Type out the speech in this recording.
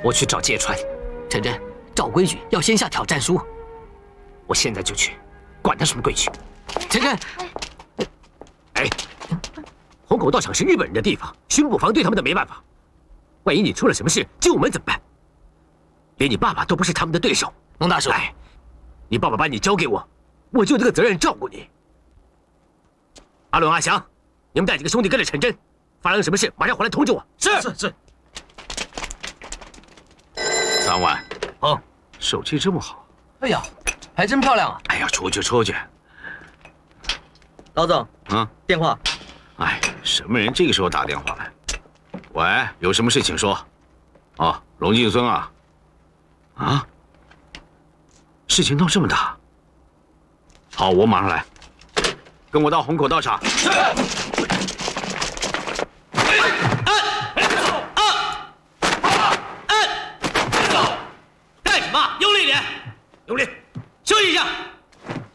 我去找芥川。 晨晨，照规矩要先下挑战书。 我现在就去，管他什么规矩。 晨晨， 哎，虹口道场是日本人的地方，巡捕房对他们的没办法。万一你出了什么事，救我们怎么办？连你爸爸都不是他们的对手。 龙大叔， 哎，你爸爸把你交给我，我就有这个责任照顾你。阿伦、阿祥，你们带几个兄弟跟着陈真，发生什么事马上回来通知我。 是。 3万。 哦， 手气这么好。 哎呀，还真漂亮啊！ 哎呀，出去。 老总，电话。 哎，什么人这个时候打电话来？喂，有什么事请说。哦，龙敬孙啊。啊？事情闹这么大。好，我马上来。跟我到虹口道场。是。 干什么？用力点！ 用力。